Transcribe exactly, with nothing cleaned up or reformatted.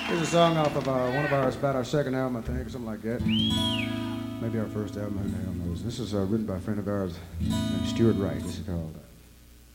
Here's a song off of uh, one of ours, about our second album, I think, or something like that. Maybe our first album, who the hell knows. This is uh, written by a friend of ours named Stuart Wright. This is called